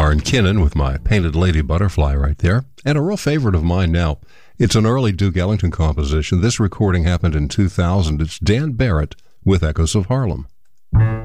Lauren Kinnan with My Painted Lady Butterfly right there. And a real favorite of mine now. It's an early Duke Ellington composition. This recording happened in 2000. It's Dan Barrett with Echoes of Harlem.